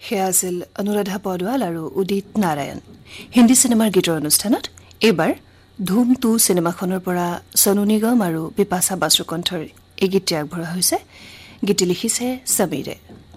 সেয়া আছিল অনুৰাধা পদৱাল আৰু উদিত নাৰায়ণ হিন্দী চিনেমাৰ গীতৰ অনুষ্ঠানত এইবাৰ ধুম 2 চিনেমাখনৰ পৰা সনু নিগম আৰু বিপাশা বাসু কণ্ঠৰ এই গীতটি আগবঢ়োৱা হৈছে গীতটি লিখিছে সমীৰে